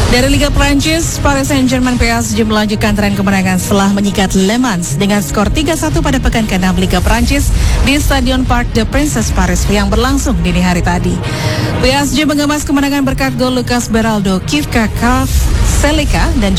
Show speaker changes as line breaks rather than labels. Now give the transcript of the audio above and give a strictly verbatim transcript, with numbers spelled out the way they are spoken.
Dari Liga Prancis, Paris Saint-Germain P S G melanjutkan tren kemenangan setelah menyikat Le Mans dengan skor tiga satu pada pekan keenam Liga Prancis di Stadion Parc des Princes Paris yang berlangsung dini hari tadi. P S G mengemas kemenangan berkat gol Lucas Beraldo, Kivka Selika dan